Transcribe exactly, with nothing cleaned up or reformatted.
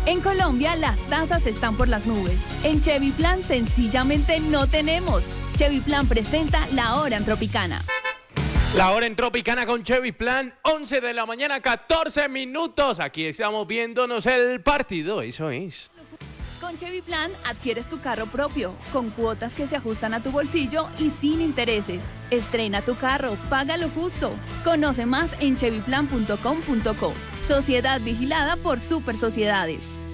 En Colombia las tasas están por las nubes. En Chevy Plan sencillamente no tenemos. Chevy Plan presenta La Hora en Tropicana. La Hora en Tropicana con Chevy Plan, once de la mañana, catorce minutos. Aquí estamos viéndonos el partido, eso es. Con Chevy Plan adquieres tu carro propio, con cuotas que se ajustan a tu bolsillo y sin intereses. Estrena tu carro, paga lo justo. Conoce más en chevy plan punto com punto co. Sociedad vigilada por Super Sociedades.